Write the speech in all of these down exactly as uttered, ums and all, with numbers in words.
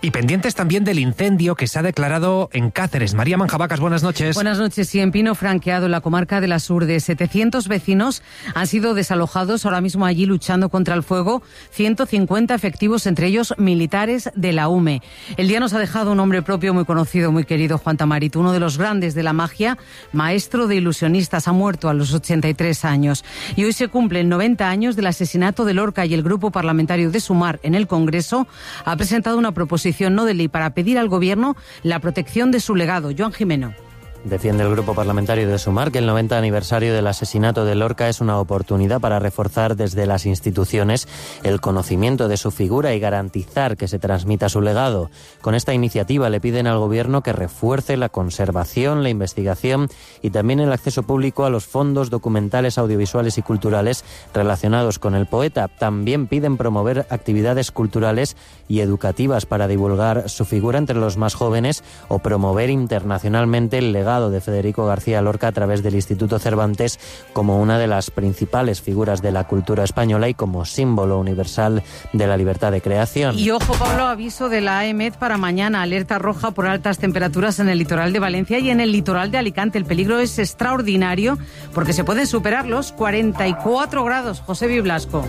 Y pendientes también del incendio que se ha declarado en Cáceres. María Manjabacas, buenas noches. Buenas noches. Sí, en Pino Franqueado, en la comarca de las Urdes, setecientos vecinos han sido desalojados, ahora mismo allí luchando contra el fuego, ciento cincuenta efectivos, entre ellos militares de la U M E. El día nos ha dejado un hombre propio muy conocido, muy querido, Juan Tamarit, uno de los grandes de la magia, maestro de ilusionistas, ha muerto a los ochenta y tres años. Y hoy se cumplen noventa años del asesinato de Lorca, y el grupo parlamentario de Sumar en el Congreso ha presentado una proposición no de ley para pedir al Gobierno la protección de su legado. Joan Jimeno. Defiende el grupo parlamentario de Sumar que el noventa aniversario del asesinato de Lorca es una oportunidad para reforzar desde las instituciones el conocimiento de su figura y garantizar que se transmita su legado. Con esta iniciativa le piden al Gobierno que refuerce la conservación, la investigación y también el acceso público a los fondos documentales, audiovisuales y culturales relacionados con el poeta. También piden promover actividades culturales y educativas para divulgar su figura entre los más jóvenes o promover internacionalmente el legado de Federico García Lorca a través del Instituto Cervantes como una de las principales figuras de la cultura española y como símbolo universal de la libertad de creación. Y ojo, Pablo, aviso de la A E M E D para mañana, alerta roja por altas temperaturas en el litoral de Valencia y en el litoral de Alicante. El peligro es extraordinario porque se pueden superar los cuarenta y cuatro grados. José Biblasco.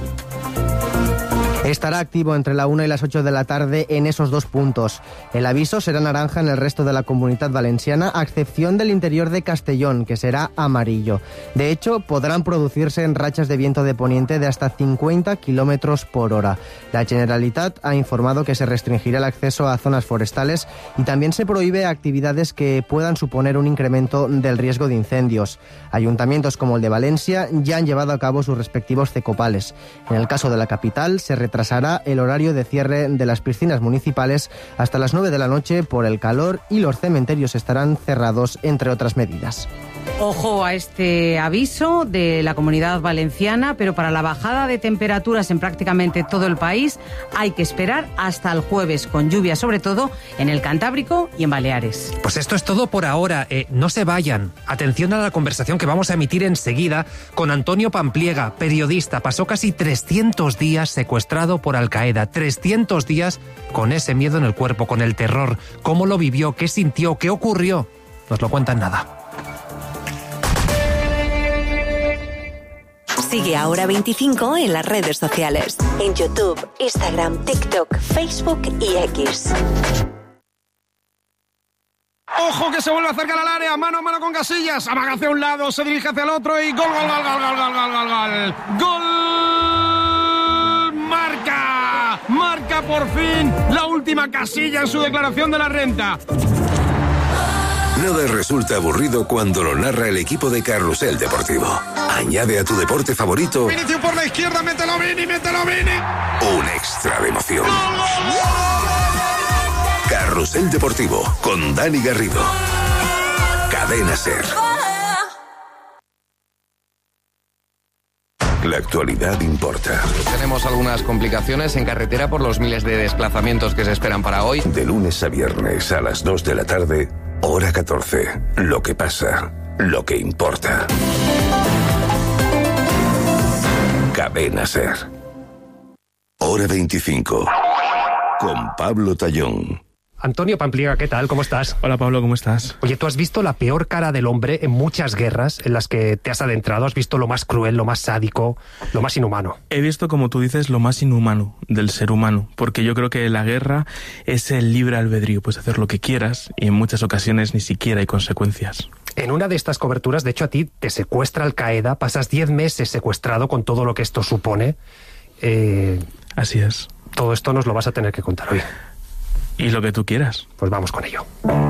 Estará activo entre la una y las ocho de la tarde en esos dos puntos. El aviso será naranja en el resto de la Comunidad Valenciana, a excepción del interior de Castellón, que será amarillo. De hecho, podrán producirse en rachas de viento de poniente de hasta cincuenta kilómetros por hora. La Generalitat ha informado que se restringirá el acceso a zonas forestales y también se prohíbe actividades que puedan suponer un incremento del riesgo de incendios. Ayuntamientos como el de Valencia ya han llevado a cabo sus respectivos cecopales. En el caso de la capital, se retrasará el horario de cierre de las piscinas municipales hasta las nueve de la noche por el calor y los cementerios estarán cerrados, entre otras medidas. Ojo a este aviso de la Comunidad Valenciana, pero para la bajada de temperaturas en prácticamente todo el país hay que esperar hasta el jueves, con lluvia sobre todo en el Cantábrico y en Baleares. Pues esto es todo por ahora. Eh, no se vayan. Atención a la conversación que vamos a emitir enseguida con Antonio Pampliega, periodista. Pasó casi trescientos días secuestrado por Al Qaeda. trescientos días con ese miedo en el cuerpo, con el terror. ¿Cómo lo vivió? ¿Qué sintió? ¿Qué ocurrió? Nos lo cuentan nada. Sigue Ahora veinticinco en las redes sociales. En YouTube, Instagram, TikTok, Facebook y X. ¡Ojo que se vuelve a acercar al área! Mano a mano con Casillas. Amaga hacia un lado, se dirige hacia el otro y gol, gol, gol, gol, gol, gol, gol, gol, gol. ¡Gol! ¡Marca! ¡Marca por fin la última Casilla en su declaración de la renta! Nada resulta aburrido cuando lo narra el equipo de Carrusel Deportivo. Añade a tu deporte favorito... Vinicius por la izquierda, mételo Vini, mételo Vini. Un extra de emoción. Carrusel Deportivo con Dani Garrido. Cadena SER. La actualidad importa. Tenemos algunas complicaciones en carretera por los miles de desplazamientos que se esperan para hoy. De lunes a viernes a las dos de la tarde, hora catorce. Lo que pasa, lo que importa. Cadena SER. Hora veinticinco. Con Pablo Tallón. Antonio Pampliega, ¿qué tal? ¿Cómo estás? Hola Pablo, ¿cómo estás? Oye, tú has visto la peor cara del hombre en muchas guerras en las que te has adentrado. Has visto lo más cruel, lo más sádico, lo más inhumano. He visto, como tú dices, lo más inhumano del ser humano, porque yo creo que la guerra es el libre albedrío, puedes hacer lo que quieras y en muchas ocasiones ni siquiera hay consecuencias. En una de estas coberturas, de hecho a ti te secuestra Al Qaeda, pasas diez meses secuestrado con todo lo que esto supone. Eh, Así es. Todo esto nos lo vas a tener que contar hoy. Y lo que tú quieras. Pues vamos con ello.